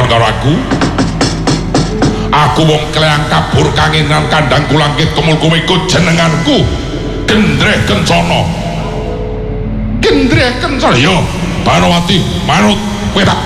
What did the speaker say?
karo aku. Aku wong Kleang kabur kangenan kandang kulangkit tumulku ikut jenenganku Gendreh Kencana. Gendreh Kencana yo Banowati manut kowe tak